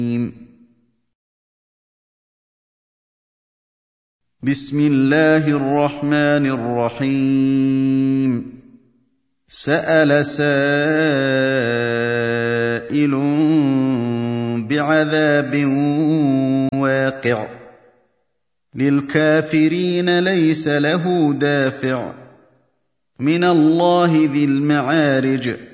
بسم الله الرحمن الرحيم سأل سائل بعذاب واقع للكافرين ليس له دافع من الله ذي المعارج